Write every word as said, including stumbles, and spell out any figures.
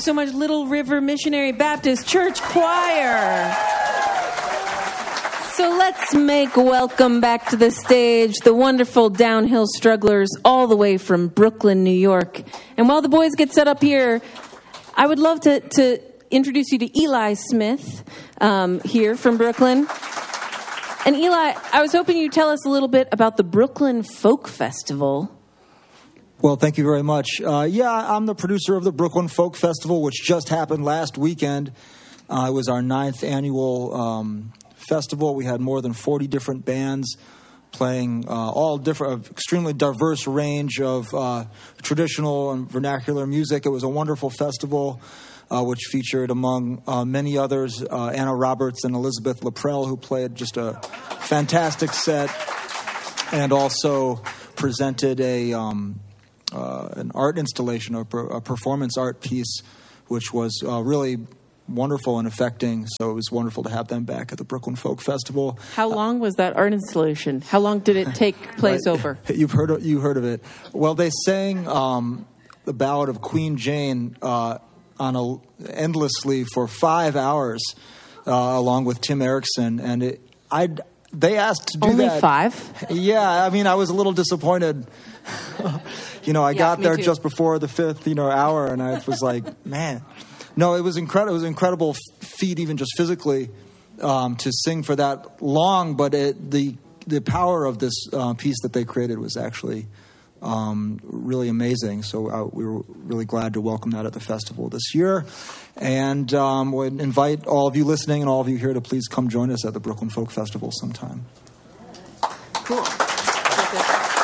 so much, Little River Missionary Baptist Church Choir. So let's make welcome back to the stage the wonderful downhill strugglers all the way from Brooklyn, New York. And while the boys get set up here, I would love to, to introduce you to Eli Smith um, here from Brooklyn. And Eli, I was hoping you'd tell us a little bit about the Brooklyn Folk Festival. Well, thank you very much. Uh, yeah, I'm the producer of the Brooklyn Folk Festival, which just happened last weekend. Uh, it was our ninth annual um, festival. We had more than forty different bands playing uh, all different, extremely diverse range of uh, traditional and vernacular music. It was a wonderful festival, uh, which featured, among uh, many others, uh, Anna Roberts and Elizabeth Laprelle, who played just a fantastic set, and also presented a... Um, Uh, an art installation, or per, a performance art piece, which was uh, really wonderful and affecting. So it was wonderful to have them back at the Brooklyn Folk Festival. How long was that art installation? How long did it take place right. over? You've heard of, you heard of it. Well, they sang um, the ballad of Queen Jane uh, on a, endlessly for five hours, uh, along with Tim Erickson, and it, I they asked to do Only that. five? Yeah, I mean, I was a little disappointed. You know, I yeah, got there too. just before the fifth, you know, hour, and I was like, man. No, it was incredible. It was an incredible feat, even just physically, um, to sing for that long. But it, the the power of this uh, piece that they created was actually um, really amazing. So uh, we were really glad to welcome that at the festival this year, and um, would invite all of you listening and all of you here to please come join us at the Brooklyn Folk Festival sometime. Cool.